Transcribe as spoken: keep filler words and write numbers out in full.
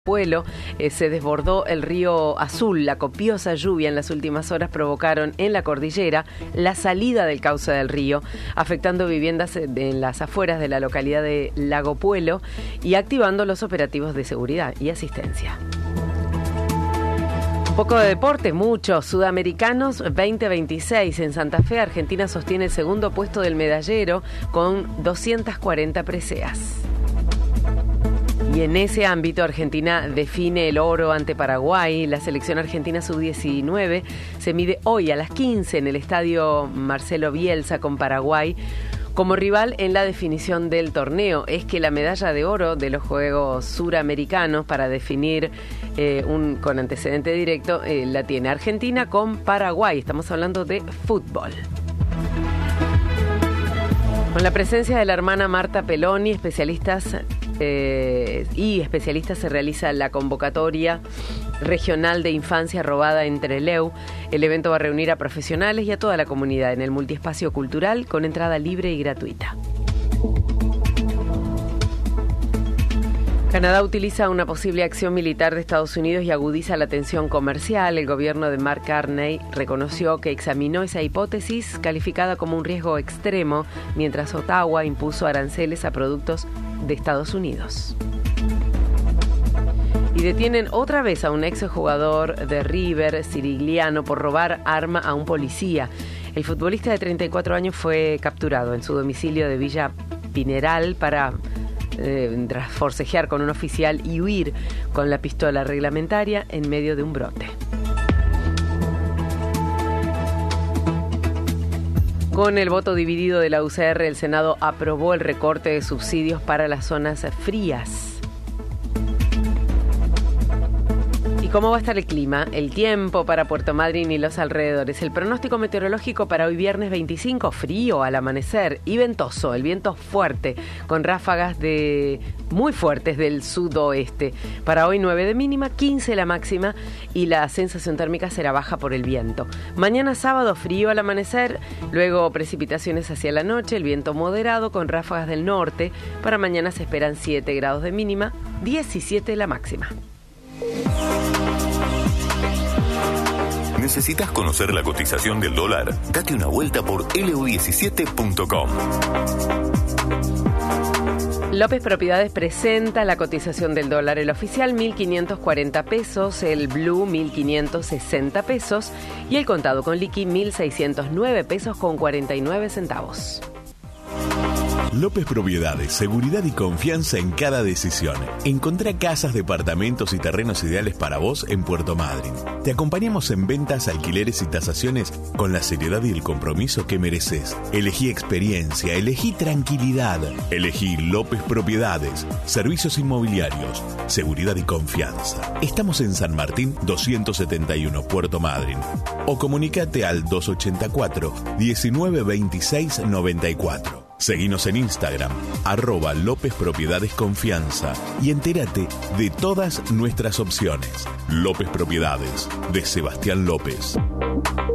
Pueblo, eh, se desbordó el río Azul. La copiosa lluvia en las últimas horas provocaron en la cordillera la salida del cauce del río, afectando viviendas en las afueras de la localidad de Lago Pueblo y activando los operativos de seguridad y asistencia. Un poco de deporte, muchos sudamericanos veinte veintiséis. En Santa Fe, Argentina sostiene el segundo puesto del medallero con doscientas cuarenta preseas. Y en ese ámbito, Argentina define el oro ante Paraguay. La selección argentina sub diecinueve se mide hoy a las quince en el estadio Marcelo Bielsa con Paraguay como rival en la definición del torneo. Es que la medalla de oro de los Juegos Suramericanos para definir eh, un con antecedente directo eh, la tiene Argentina con Paraguay. Estamos hablando de fútbol. Con la presencia de la hermana Marta Peloni, especialistas eh, y especialistas se realiza la convocatoria regional de infancia robada en Trelew. El evento va a reunir a profesionales y a toda la comunidad en el multiespacio cultural con entrada libre y gratuita. Canadá utiliza una posible acción militar de Estados Unidos y agudiza la tensión comercial. El gobierno de Mark Carney reconoció que examinó esa hipótesis calificada como un riesgo extremo, mientras Ottawa impuso aranceles a productos de Estados Unidos. Y detienen otra vez a un exjugador de River, Cirigliano, por robar arma a un policía. El futbolista de treinta y cuatro años fue capturado en su domicilio de Villa Pineral para Eh, tras forcejear con un oficial y huir con la pistola reglamentaria en medio de un brote. Con el voto dividido de la U C R, el Senado aprobó el recorte de subsidios para las zonas frías. ¿Cómo va a estar el clima? El tiempo para Puerto Madryn y los alrededores. El pronóstico meteorológico para hoy viernes veinticinco, frío al amanecer y ventoso. El viento fuerte, con ráfagas de muy fuertes del sudoeste. Para hoy nueve de mínima, quince la máxima y la sensación térmica será baja por el viento. Mañana sábado, frío al amanecer, luego precipitaciones hacia la noche, el viento moderado con ráfagas del norte. Para mañana se esperan siete grados de mínima, diecisiete la máxima. ¿Necesitas conocer la cotización del dólar? Date una vuelta por L U diecisiete punto com. López Propiedades presenta la cotización del dólar. El oficial mil quinientos cuarenta pesos, el blue mil quinientos sesenta pesos y el contado con liqui mil seiscientos nueve pesos con cuarenta y nueve centavos. López Propiedades, seguridad y confianza en cada decisión. Encontrá casas, departamentos y terrenos ideales para vos en Puerto Madryn. Te acompañamos en ventas, alquileres y tasaciones con la seriedad y el compromiso que mereces. Elegí experiencia, elegí tranquilidad. Elegí López Propiedades, servicios inmobiliarios, seguridad y confianza. Estamos en San Martín doscientos setenta y uno, Puerto Madryn. O comunicate al doscientos ochenta y cuatro, diecinueve veintiséis noventa y cuatro. Seguinos en Instagram, arroba López Propiedades Confianza y entérate de todas nuestras opciones. López Propiedades, de Sebastián López.